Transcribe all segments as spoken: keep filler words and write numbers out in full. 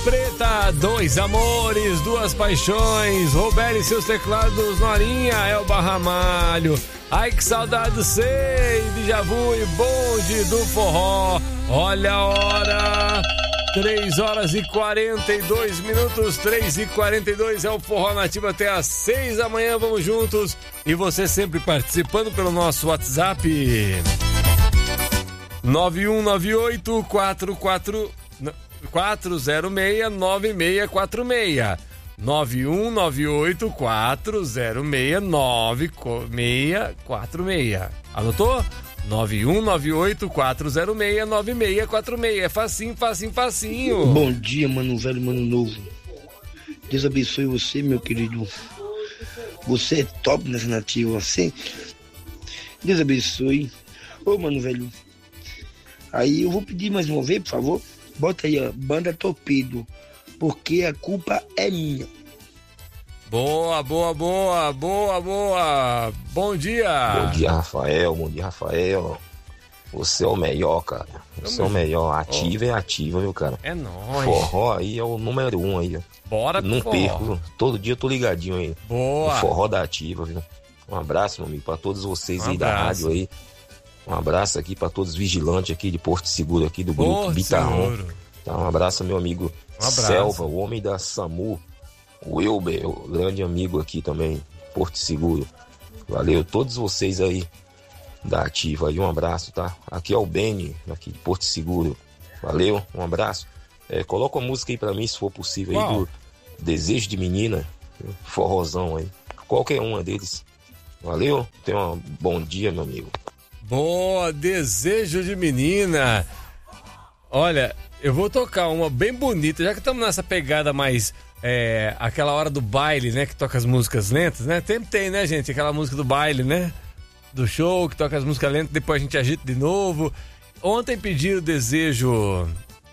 Preta, dois amores, duas paixões. Roberto e seus teclados, Norinha, Elba Ramalho. Ai que saudade sei, déjà vu e bonde do forró. Olha a hora, três horas e quarenta e dois minutos, três e quarenta e dois é o Forró Nativa até às seis da manhã, vamos juntos. E você sempre participando pelo nosso WhatsApp nove um nove oito quatro quatro quatro zero seis nove seis quatro seis nove um nove oito quatro zero seis nove seis quatro seis. Anotou? nove um nove oito quatro zero seis nove seis quatro seis. É facinho, facinho, facinho. Bom dia, mano velho, mano novo. Deus abençoe você, meu querido. Você é top nessa nativa, você. Deus abençoe. Ô, mano velho. Aí eu vou pedir mais uma vez, por favor. Bota aí, ó, Banda Torpedo. Porque a culpa é minha. Boa, boa, boa, boa, boa. Bom dia. Bom dia, Rafael. Bom dia, Rafael. Você é o melhor, cara. Você é o melhor. Ativa oh. é ativa, viu, cara? É nóis. Forró aí é o número um aí, ó. Bora, Não forró. perco. Todo dia eu tô ligadinho aí. Boa. O forró da Ativa, viu? Um abraço, meu amigo, pra todos vocês Um aí abraço. da rádio aí. Um abraço aqui pra todos os vigilantes aqui de Porto Seguro, aqui do grupo Porto Bitarrão. Seguro. Tá, um abraço, meu amigo Um abraço. Selva, o homem da SAMU. O Wilber, o grande amigo aqui também, Porto Seguro. Valeu, todos vocês aí da Ativa aí, um abraço, tá? Aqui é o Beni, aqui de Porto Seguro. Valeu, um abraço. É, coloca uma música aí pra mim, se for possível, aí, Qual? do Desejo de Menina, forrozão aí. Qualquer uma deles. Valeu, tenha um bom dia, meu amigo. Boa, Desejo de Menina. Olha, eu vou tocar uma bem bonita, já que estamos nessa pegada mais... É, aquela hora do baile, né? Que toca as músicas lentas, né? Sempre tem, né, gente? Aquela música do baile, né? Do show, que toca as músicas lentas, depois a gente agita de novo. Ontem pediram Desejo...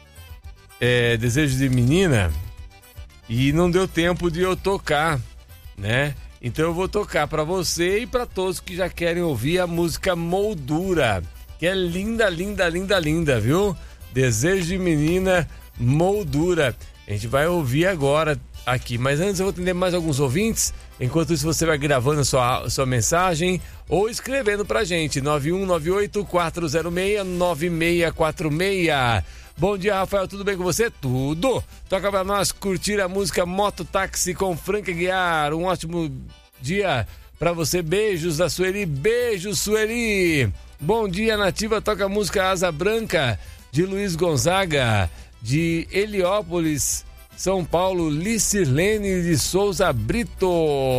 É, Desejo de Menina e não deu tempo de eu tocar, né? Então eu vou tocar pra você e pra todos que já querem ouvir a música Moldura, que é linda, linda, linda, linda, viu? Desejo de Menina, Moldura. A gente vai ouvir agora aqui, mas antes eu vou atender mais alguns ouvintes. Enquanto isso você vai gravando a sua, a sua mensagem ou escrevendo pra gente, nove um nove oito quatro zero seis nove seis quatro seis. Bom dia, Rafael, tudo bem com você? Tudo! Toca pra nós curtir a música Mototáxi com Frank Aguiar. Um ótimo dia pra você, beijos da Sueli, beijos Sueli! Bom dia, Nativa, toca a música Asa Branca de Luiz Gonzaga, de Heliópolis, São Paulo, Licirlene de Souza Brito.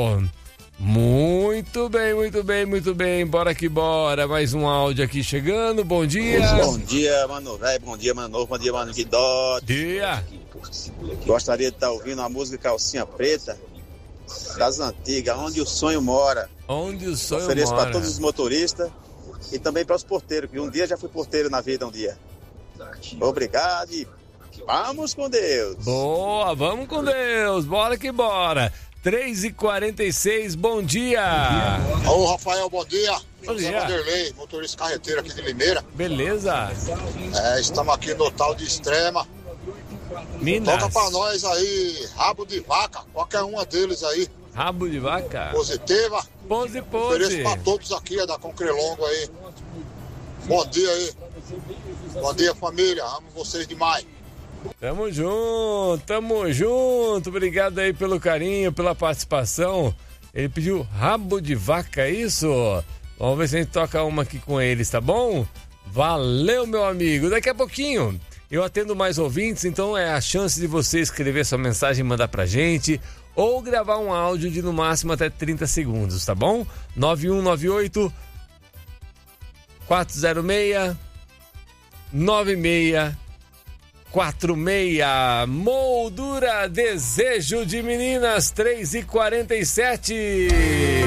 Muito bem, muito bem, muito bem. Bora que bora. Mais um áudio aqui chegando. Bom dia. Bom dia, mano velho. Bom dia, mano novo. Bom dia, mano Guidó. Dia. Gostaria de estar ouvindo a música Calcinha Preta das antigas, Onde o Sonho Mora. Onde o sonho Ofereço mora. para todos os motoristas e também para os porteiros, que um dia já fui porteiro na vida, um dia. Obrigado e vamos com Deus. Boa, vamos com Deus. Bora que bora. três e quarenta e seis, bom dia. Ô, Rafael, bom dia. Bom José dia. Vanderlei, motorista carreteiro aqui de Limeira. Beleza. É, estamos aqui no tal de Extrema. Minas. Toca pra nós aí, Rabo de Vaca, qualquer uma deles aí. Rabo de vaca. Positiva. Pose, Ofereço pose. pra todos aqui, é da Concrelongo aí. Bom dia aí. Bom dia, família. Amo vocês demais. Tamo junto, tamo junto. Obrigado aí pelo carinho, pela participação. Ele pediu Rabo de Vaca, é isso? Vamos ver se a gente toca uma aqui com eles, tá bom? Valeu, meu amigo. Daqui a pouquinho eu atendo mais ouvintes, então é a chance de você escrever sua mensagem e mandar pra gente, ou gravar um áudio de no máximo até trinta segundos, tá bom? nove um nove oito quatro zero seis nove seis quatro seis. Moldura, Desejo de Meninas, três e quarenta e sete.